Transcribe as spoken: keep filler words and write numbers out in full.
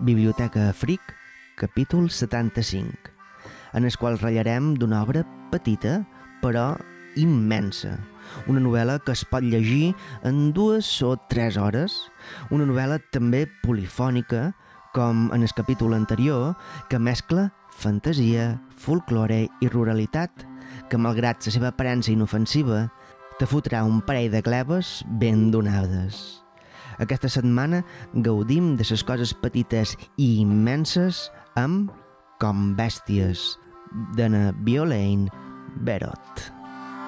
Biblioteca Fric, capítol setanta-cinc, en el qual ratllarem d'una obra petita, però immensa. Una novel·la que es pot llegir en dues o tres hores. Una novel·la també polifònica, com en el capítol anterior, que mescla fantasia, folklore i ruralitat, que malgrat la seva aparença inofensiva, te fotrà un parell de cleves ben donades. Aquesta setmana gaudim de les coses petites i immenses amb Com bèsties, de na Violaine Berot.